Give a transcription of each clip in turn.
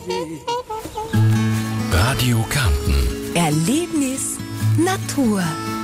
Radio Kärnten. Erlebnis Natur.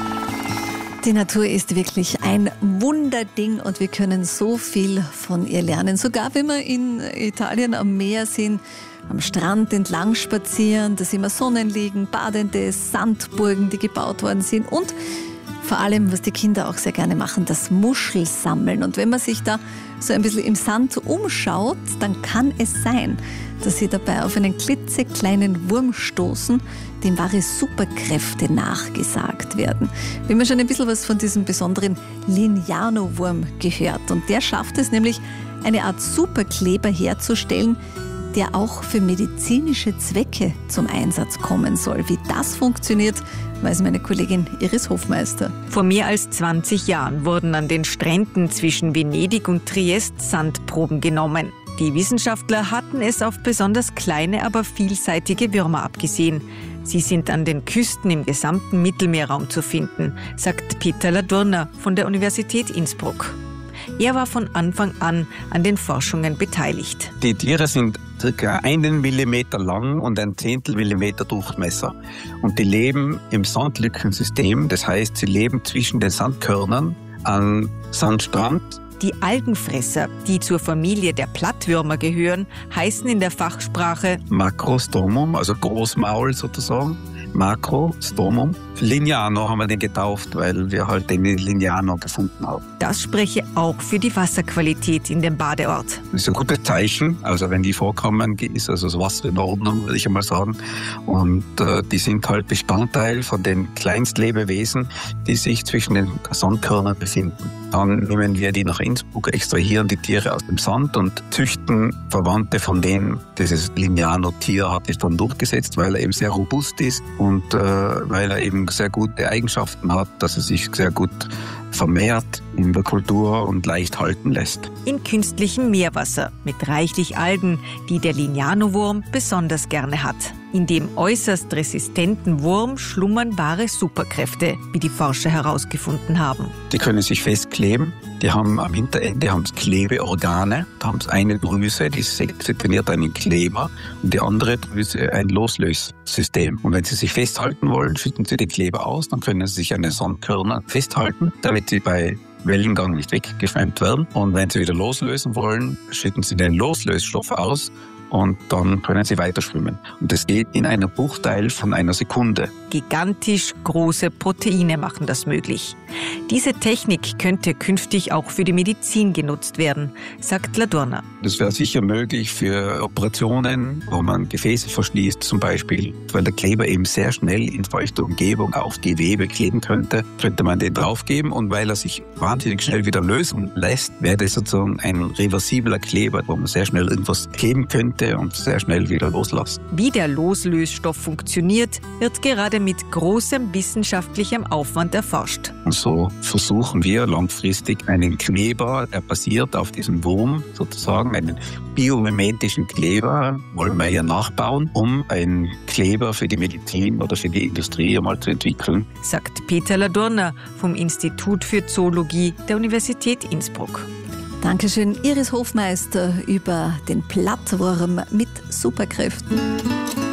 Die Natur ist wirklich ein Wunderding und wir können so viel von ihr lernen. Sogar wenn wir in Italien am Meer sind, am Strand entlang spazieren, da sehen wir Sonnenliegen, badende Sandburgen, die gebaut worden sind und vor allem, was die Kinder auch sehr gerne machen, das Muschelsammeln. Und wenn man sich da so ein bisschen im Sand umschaut, dann kann es sein, dass sie dabei auf einen klitzekleinen Wurm stoßen, dem wahre Superkräfte nachgesagt werden. Wir haben schon ein bisschen was von diesem besonderen Lignano-Wurm gehört. Und der schafft es nämlich, eine Art Superkleber herzustellen, der auch für medizinische Zwecke zum Einsatz kommen soll. Wie das funktioniert, weiß meine Kollegin Iris Hofmeister. Vor mehr als 20 Jahren wurden an den Stränden zwischen Venedig und Triest Sandproben genommen. Die Wissenschaftler hatten es auf besonders kleine, aber vielseitige Würmer abgesehen. Sie sind an den Küsten im gesamten Mittelmeerraum zu finden, sagt Peter Ladurner von der Universität Innsbruck. Er war von Anfang an den Forschungen beteiligt. Die Tiere sind ca. 1 Millimeter lang und 1/10 Millimeter Durchmesser. Und die leben im Sandlückensystem, das heißt, sie leben zwischen den Sandkörnern am Sandstrand. Die Algenfresser, die zur Familie der Plattwürmer gehören, heißen in der Fachsprache Macrostomum, also Großmaul sozusagen. Macrostomum. Lignano haben wir den getauft, weil wir halt den Lignano gefunden haben. Das spreche auch für die Wasserqualität in dem Badeort. Das ist ein gutes Zeichen. Also wenn die vorkommen, ist also das Wasser in Ordnung, würde ich einmal sagen. Und die sind halt Bestandteil von den Kleinstlebewesen, die sich zwischen den Sandkörnern befinden. Dann nehmen wir die nach Innsbruck, extrahieren die Tiere aus dem Sand und züchten Verwandte von denen. Dieses Lignano-Tier hat sich dann durchgesetzt, weil er eben sehr robust ist und weil er eben sehr gute Eigenschaften hat, dass er sich sehr gut vermehrt in der Kultur und leicht halten lässt. In künstlichem Meerwasser mit reichlich Algen, die der Lignano-Wurm besonders gerne hat. In dem äußerst resistenten Wurm schlummern wahre Superkräfte, wie die Forscher herausgefunden haben. Die können sich festkleben. Die haben am Hinterende Klebeorgane. Da haben sie eine Drüse, die sektioniert einen Kleber und die andere Drüse ein Loslössystem. Und wenn sie sich festhalten wollen, schütten sie den Kleber aus, dann können sie sich an den Sandkörnern festhalten, damit sie bei Wellengang nicht weggeschwemmt werden. Und wenn sie wieder loslösen wollen, schütten sie den Loslösstoff aus und dann können sie weiter schwimmen. Und das geht in einer Bruchteil von einer Sekunde. Gigantisch große Proteine machen das möglich. Diese Technik könnte künftig auch für die Medizin genutzt werden, sagt Ladurner. Das wäre sicher möglich für Operationen, wo man Gefäße verschließt zum Beispiel, weil der Kleber eben sehr schnell in feuchter Umgebung auf Gewebe kleben könnte man den draufgeben und weil er sich wahnsinnig schnell wieder lösen lässt, wäre das sozusagen ein reversibler Kleber, wo man sehr schnell irgendwas kleben könnte und sehr schnell wieder loslassen. Wie der Loslösstoff funktioniert, wird gerade mit großem wissenschaftlichem Aufwand erforscht. Und so versuchen wir langfristig einen Kleber, der basiert auf diesem Wurm sozusagen, einen biomimetischen Kleber, wollen wir ja nachbauen, um einen Kleber für die Medizin oder für die Industrie einmal zu entwickeln. Sagt Peter Ladurner vom Institut für Zoologie der Universität Innsbruck. Dankeschön, Iris Hofmeister, über den Plattwurm mit Superkräften.